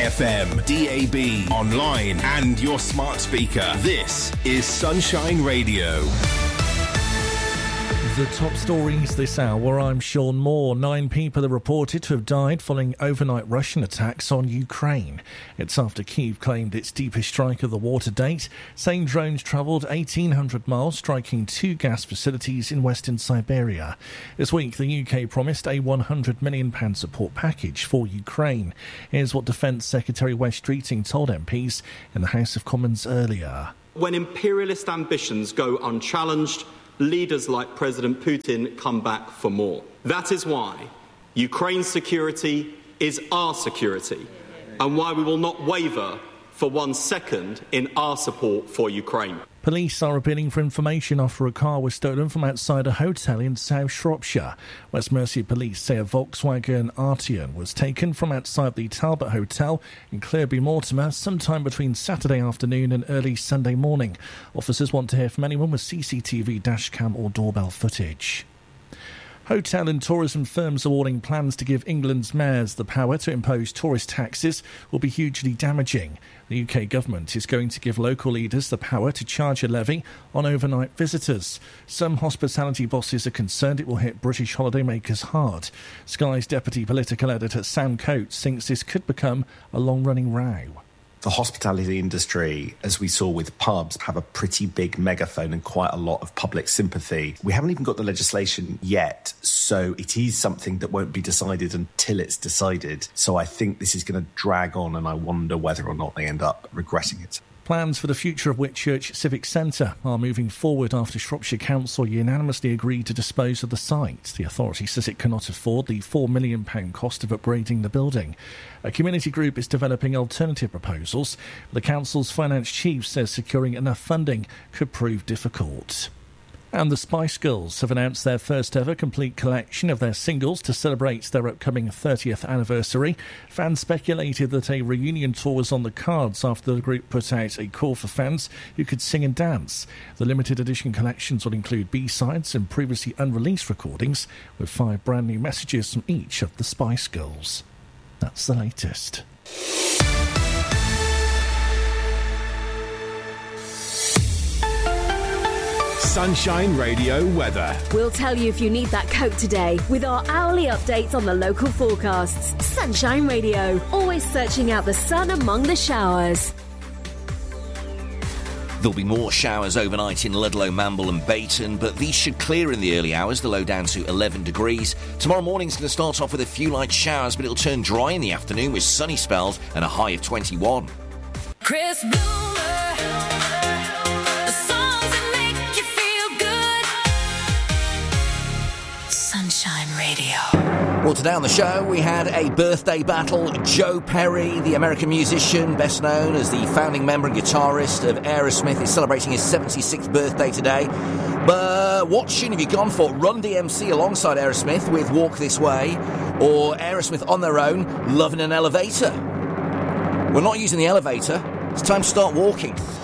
FM, DAB, online and your smart speaker. This is Sunshine Radio. The top stories this hour, I'm Sean Moore. 9 people are reported to have died following overnight Russian attacks on Ukraine. It's after Kyiv claimed its deepest strike of the war to date, saying drones travelled 1,800 miles, striking 2 gas facilities in western Siberia. This week, the UK promised a £100 million support package for Ukraine. Here's what Defence Secretary Wes Streeting told MPs in the House of Commons earlier. When imperialist ambitions go unchallenged, leaders like President Putin come back for more. That is why Ukraine's security is our security, and why we will not waver for 1 second in our support for Ukraine. Police are appealing for information after a car was stolen from outside a hotel in South Shropshire. West Mercia police say a Volkswagen Arteon was taken from outside the Talbot Hotel in Clearby, Mortimer, sometime between Saturday afternoon and early Sunday morning. Officers want to hear from anyone with CCTV, dashcam or doorbell footage. Hotel and tourism firms are warning plans to give England's mayors the power to impose tourist taxes will be hugely damaging. The UK government is going to give local leaders the power to charge a levy on overnight visitors. Some hospitality bosses are concerned it will hit British holidaymakers hard. Sky's deputy political editor Sam Coates thinks this could become a long-running row. The hospitality industry, as we saw with pubs, have a pretty big megaphone and quite a lot of public sympathy. We haven't even got the legislation yet, so it is something that won't be decided until it's decided. So I think this is going to drag on, and I wonder whether or not they end up regretting it. Plans for the future of Whitchurch Civic Centre are moving forward after Shropshire Council unanimously agreed to dispose of the site. The authority says it cannot afford the £4 million cost of upgrading the building. A community group is developing alternative proposals. The council's finance chief says securing enough funding could prove difficult. And the Spice Girls have announced their first ever complete collection of their singles to celebrate their upcoming 30th anniversary. Fans speculated that a reunion tour was on the cards after the group put out a call for fans who could sing and dance. The limited edition collections will include B-sides and previously unreleased recordings with 5 brand new messages from each of the Spice Girls. That's the latest. Sunshine Radio weather. We'll tell you if you need that coat today with our hourly updates on the local forecasts. Sunshine Radio, always searching out the sun among the showers. There'll be more showers overnight in Ludlow, Mamble and Bayton, but these should clear in the early hours, the low down to 11 degrees. Tomorrow morning's going to start off with a few light showers, but it'll turn dry in the afternoon with sunny spells and a high of 21. Chris Bloomer. Well, today on the show, we had a birthday battle. Joe Perry, the American musician, best known as the founding member and guitarist of Aerosmith, is celebrating his 76th birthday today. But what tune have you gone for? Run DMC alongside Aerosmith with Walk This Way, or Aerosmith on their own, Love in an Elevator? We're not using the elevator. It's time to start walking.